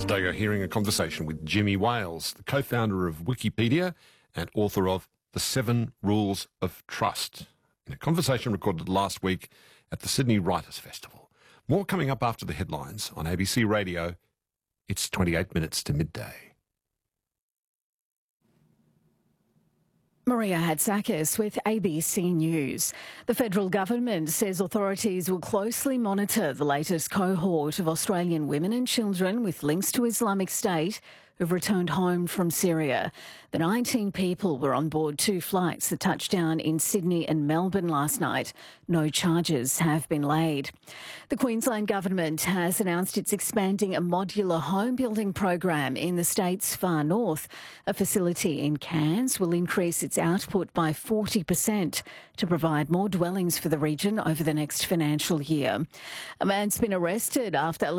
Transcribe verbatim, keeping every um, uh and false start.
Today you're hearing a conversation with Jimmy Wales, the co-founder of Wikipedia and author of The Seven Rules of Trust, in a conversation recorded last week at the Sydney Writers' Festival. More coming up after the headlines on A B C Radio. It's twenty-eight minutes to midday. Maria Hatzakis with A B C News. The federal government says authorities will closely monitor the latest cohort of Australian women and children with links to Islamic State who've returned home from Syria. The nineteen people were on board two flights that touched down in Sydney and Melbourne last night. No charges have been laid. The Queensland government has announced it's expanding a modular home building program in the state's far north. A facility in Cairns will increase its output by forty percent to provide more dwellings for the region over the next financial year. A man's been arrested after